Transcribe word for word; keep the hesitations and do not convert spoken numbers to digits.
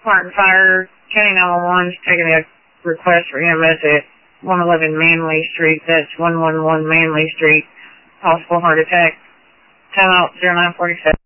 Martin Fire, County nine one one, taking a request for E M S at one eleven Manley Street. That's one one one Manley Street. Possible heart attack. Time out zero nine forty-seven.